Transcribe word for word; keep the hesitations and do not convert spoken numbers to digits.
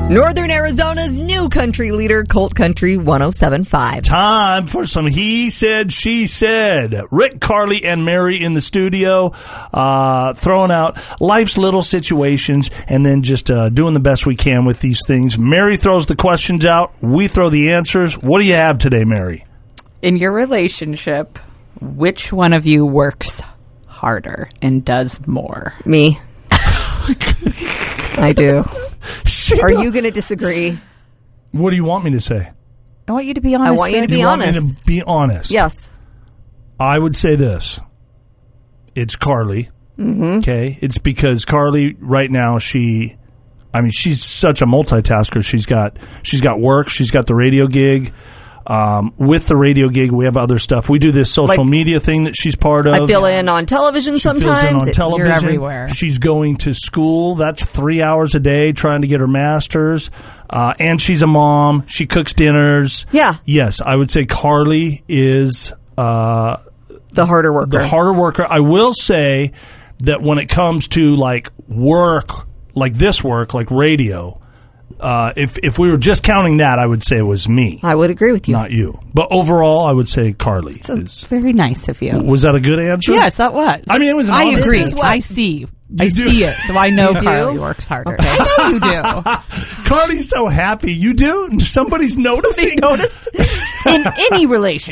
Northern Arizona's new country leader, Colt Country one oh seven point five. Time for some He Said, She Said. Rick, Carly, and Mary in the studio, uh, throwing out life's little situations and then just uh, doing the best we can with these things. Mary throws the questions out. We throw the answers. What do you have today, Mary? In your relationship, which one of you works harder and does more? Me. I do. She Are don't- you going to disagree? What do you want me to say? I want you to be honest. I want you to with be you want honest. me to be honest? Yes. I would say this. It's Carly. Mm-hmm. Okay? It's because Carly, right now, she... I mean, she's such a multitasker. She's got she's got work. She's got the radio gig. Um, with the radio gig, we have other stuff. We do this social Like, media thing that she's part of. I fill in on television She sometimes. fills in on It- television. You're everywhere. She's going to school. That's three hours a day trying to get her master's. Uh, and she's a mom. She cooks dinners. Yeah. Yes, I would say Carly is uh, the harder worker. the harder worker. I will say that when it comes to like work, like this work, like radio, uh, if if we were just counting that, I would say it was me, I would agree with you. not you. But overall, I would say Carly. So is. very nice of you. Was that a good answer? Yes, that was. I mean, it was an I honest agree. This is what- I see. I You do. see it, so I know You do? Carly works harder. I know you do. Carly's so happy. You do? Somebody's noticing. Noticed? In any relationship.